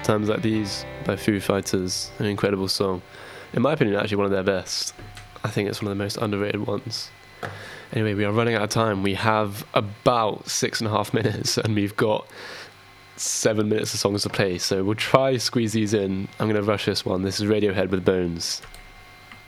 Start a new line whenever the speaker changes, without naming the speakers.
Times Like These by Foo Fighters, an incredible song. In my opinion, actually one of their best. I think it's one of the most underrated ones. Anyway, we are running out of time. We have about 6.5 minutes, and we've got 7 minutes of songs to play, so we'll try squeeze these in. I'm going to rush this one. This is Radiohead with Bones.